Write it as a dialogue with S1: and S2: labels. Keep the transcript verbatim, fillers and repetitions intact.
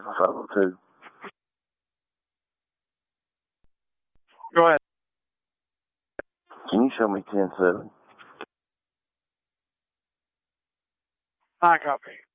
S1: for five oh two.
S2: Go ahead.
S1: Can you show me ten seven?
S2: I copy.